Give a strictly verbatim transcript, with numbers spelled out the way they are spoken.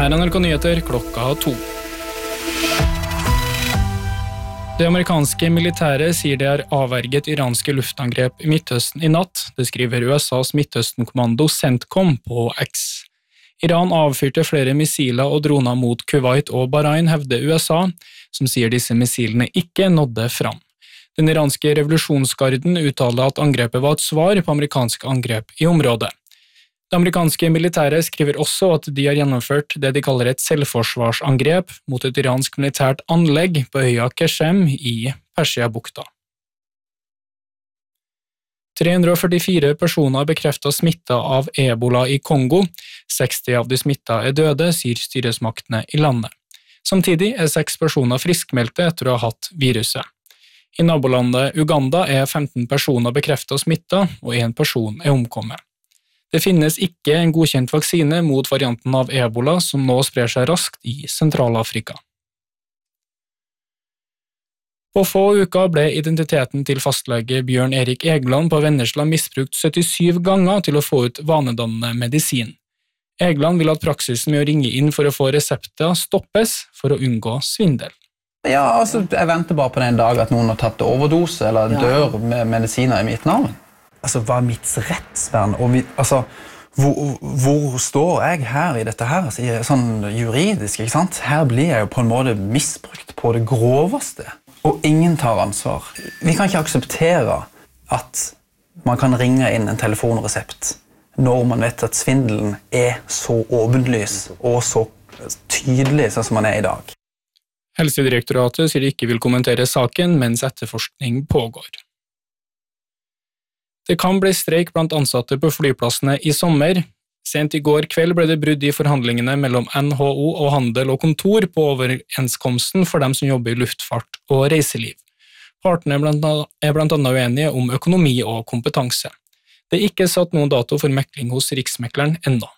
Her er N R K Nyheter klokka to. Det amerikanske militæret sier det er avverget iranske luftangrep i Midtøsten i natt. Det skriver U S A's Midtøsten-kommando CENTCOM på X. Iran avfyrte flere missiler og droner mot Kuwait og Bahrain, hevder U S A, som sier disse missilene ikke nådde fram. Den iranske revolusjonsgarden uttaler at angrepet var et svar på amerikanske angrep i området. Det amerikanske militæret skriver også at de har gjennomført det de kaller et selvforsvarsangrep mot et iransk militært anlegg på øya Keshem i Persiabukta. tre hundre og førtifire personer er bekreftet smittet av ebola i Kongo. seksti av de smittede er døde, sier styresmaktene i landet. Samtidig er seks personer friskmeldte etter å ha hatt viruset. I nabolandet Uganda er femten personer bekreftet smittet, og en person er omkommet. Det finnes ikke en godkjent vaksine mot varianten av ebola som nå sprer seg raskt i Sentral-Afrika. På få uker ble identiteten til fastlege Bjørn Erik Egeland på Vennesla misbrukt syttisyv ganger til å få ut vanedannende medisin. Egeland vil at praksisen med å ringe inn for å få resepter stoppes for å unngå svindel. Ja, altså, jeg venter bare på den dag at noen har tatt overdose eller dør med medisiner i mitt navn. Altså, hva er mitt rettsvern? Og vi, altså, hvor, hvor står jeg her i dette her? Altså, sånn juridisk, ikke sant? Her blir jeg jo på en måte misbrukt på det groveste, og ingen tar ansvar. Vi kan ikke akseptere at man kan ringe inn en telefonresept når man vet at svindelen er så åpenlys og så tydelig sånn som man er i dag. Helsedirektoratet sier de ikke vil kommentere saken mens etterforskning pågår. Det kan bli streik blant ansatte på flyplassene i sommer. Sent i går kveld ble det brudd i forhandlingene mellom N H O og Handel og Kontor på overenskomsten for dem som jobber i luftfart og reiseliv. Partene er blant annet uenige om økonomi og kompetanse. Det er ikke satt noen dato for mekling hos Riksmekleren ennå.